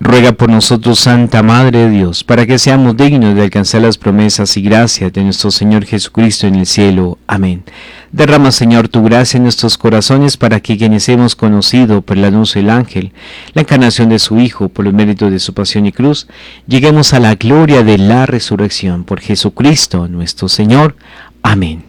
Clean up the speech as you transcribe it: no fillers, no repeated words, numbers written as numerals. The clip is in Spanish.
Ruega por nosotros, Santa Madre de Dios, para que seamos dignos de alcanzar las promesas y gracias de nuestro Señor Jesucristo en el cielo. Amén. Derrama, Señor, tu gracia en nuestros corazones para que quienes hemos conocido por el anuncio del ángel, la encarnación de su Hijo, por los méritos de su pasión y cruz, lleguemos a la gloria de la resurrección. Por Jesucristo nuestro Señor. Amén.